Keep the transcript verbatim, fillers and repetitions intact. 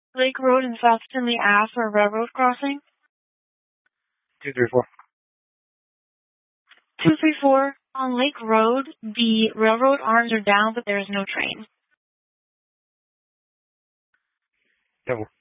Lake Road in South Tinley Ave for a railroad crossing. two three four. two three four, on Lake Road, the railroad arms are down, but there is no train. Double.